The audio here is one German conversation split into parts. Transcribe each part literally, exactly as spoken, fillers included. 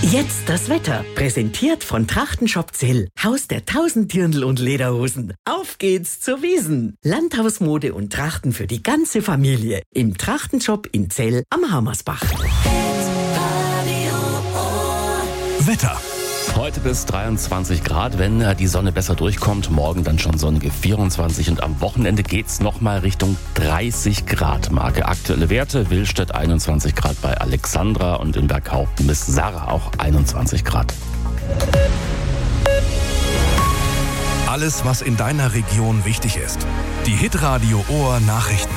Jetzt das Wetter. Präsentiert von Trachtenshop Zell. Haus der tausend Dirndl und Lederhosen. Auf geht's zur Wiesn. Landhausmode und Trachten für die ganze Familie. Im Trachtenshop in Zell am Hammersbach. Wetter. Heute bis dreiundzwanzig Grad, wenn die Sonne besser durchkommt. Morgen dann schon sonnige vierundzwanzig und am Wochenende geht's nochmal Richtung dreißig Grad Marke. Aktuelle Werte: Willstedt einundzwanzig Grad bei Alexandra und in Berghaupten bis Sarre auch einundzwanzig Grad. Alles, was in deiner Region wichtig ist. Die Hitradio Ohr Nachrichten.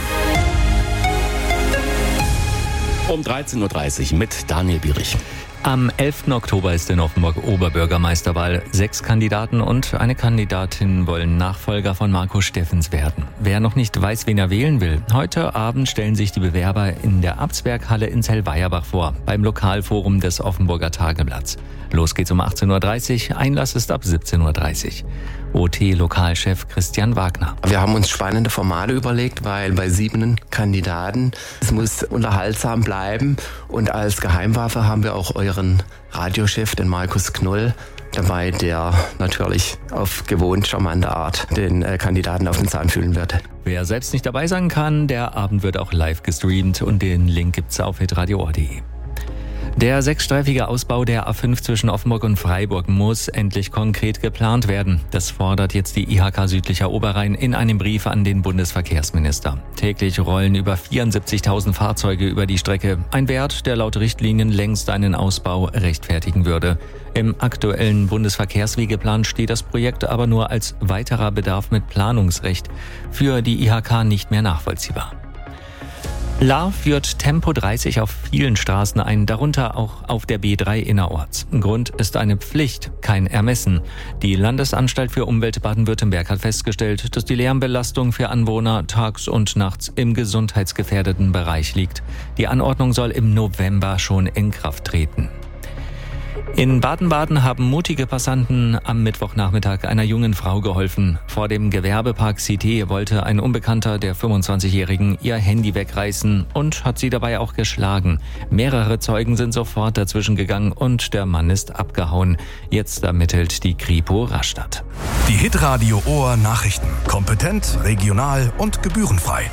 Um dreizehn Uhr dreißig mit Daniel Bierich. Am elften Oktober ist in Offenburg Oberbürgermeisterwahl. Sechs Kandidaten und eine Kandidatin wollen Nachfolger von Marco Steffens werden. Wer noch nicht weiß, wen er wählen will, heute Abend stellen sich die Bewerber in der Abtsberghalle in Zellweierbach vor, beim Lokalforum des Offenburger Tageblatts. Los geht's um achtzehn Uhr dreißig, Einlass ist ab siebzehn Uhr dreißig. O T-Lokalchef Christian Wagner. Wir haben uns spannende Formate überlegt, weil bei sieben Kandidaten, es muss unterhaltsam bleiben. Und als Geheimwaffe haben wir auch euren Radiochef, den Markus Knoll, dabei, der natürlich auf gewohnt charmante Art den äh, Kandidaten auf den Zahn fühlen wird. Wer selbst nicht dabei sein kann, der Abend wird auch live gestreamt und den Link gibt's auf hitradio punkt de. Der sechsstreifige Ausbau der A fünf zwischen Offenburg und Freiburg muss endlich konkret geplant werden. Das fordert jetzt die I H K Südlicher Oberrhein in einem Brief an den Bundesverkehrsminister. Täglich rollen über vierundsiebzigtausend Fahrzeuge über die Strecke. Ein Wert, der laut Richtlinien längst einen Ausbau rechtfertigen würde. Im aktuellen Bundesverkehrswegeplan steht das Projekt aber nur als weiterer Bedarf mit Planungsrecht. Für die I H K nicht mehr nachvollziehbar. L A R führt Tempo dreißig auf vielen Straßen ein, darunter auch auf der B drei innerorts. Grund ist eine Pflicht, kein Ermessen. Die Landesanstalt für Umwelt Baden-Württemberg hat festgestellt, dass die Lärmbelastung für Anwohner tags und nachts im gesundheitsgefährdeten Bereich liegt. Die Anordnung soll im November schon in Kraft treten. In Baden-Baden haben mutige Passanten am Mittwochnachmittag einer jungen Frau geholfen. Vor dem Gewerbepark Cité wollte ein Unbekannter der fünfundzwanzigjährigen ihr Handy wegreißen und hat sie dabei auch geschlagen. Mehrere Zeugen sind sofort dazwischen gegangen und der Mann ist abgehauen. Jetzt ermittelt die Kripo Rastatt. Die Hitradio Ohr Nachrichten. Kompetent, regional und gebührenfrei.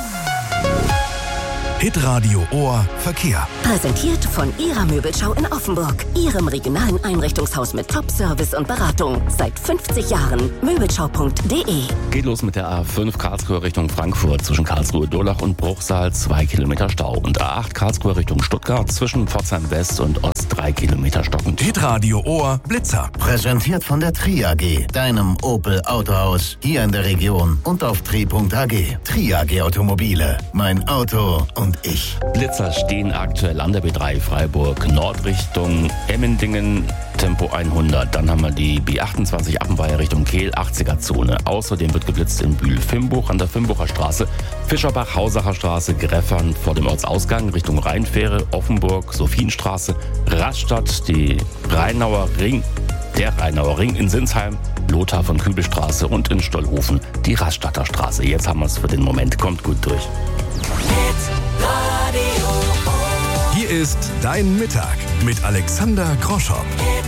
Hitradio Ohr Verkehr. Präsentiert von Ihrer Möbelschau in Offenburg. Ihrem regionalen Einrichtungshaus mit Top-Service und Beratung. Seit fünfzig Jahren. Möbelschau punkt de. Geht los mit der A fünf Karlsruhe Richtung Frankfurt. Zwischen Karlsruhe-Durlach und Bruchsal zwei Kilometer Stau. Und A acht Karlsruhe Richtung Stuttgart. Zwischen Pforzheim West und Ost drei Kilometer stockend. Hitradio Ohr Blitzer. Präsentiert von der Tri A G. Deinem Opel Autohaus. Hier in der Region und auf tri punkt a g. Tri A G Automobile. Mein Auto und ich. Blitzer stehen aktuell an der B drei Freiburg Nordrichtung Emmendingen, Tempo hundert. Dann haben wir die B achtundzwanzig Appenweier Richtung Kehl, achtziger Zone. Außerdem wird geblitzt in Bühl-Fimbuch an der Fimbucher Straße, Fischerbach, Hausacher Straße, Greffern vor dem Ortsausgang Richtung Rheinfähre, Offenburg, Sophienstraße, Rastatt, die Rheinauer Ring, der Rheinauer Ring in Sinsheim, Lothar von Kübelstraße und in Stollhofen die Rastatter Straße. Jetzt haben wir es für den Moment. Kommt gut durch. Hier ist Dein Mittag mit Alexander Groschow.